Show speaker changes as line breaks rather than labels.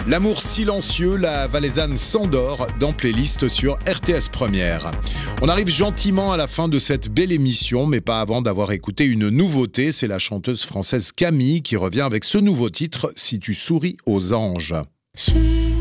L'amour silencieux, la Valaisanne s'endort dans playlist sur RTS Première. On arrive gentiment à la fin de cette belle émission, mais pas avant d'avoir écouté une nouveauté. C'est la chanteuse française Camille qui revient avec ce nouveau titre, Si tu souris aux anges.